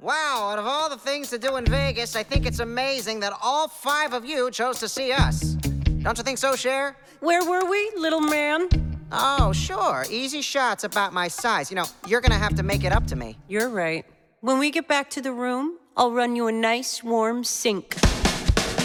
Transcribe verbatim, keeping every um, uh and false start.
Wow, out of all the things to do in Vegas, I think it's amazing that all five of you chose to see us. Don't you think so, Cher? Where were we, little man? Oh, sure. Easy shots about my size. You know, you're gonna have to make it up to me. You're right. When we get back to the room, I'll run you a nice warm sink.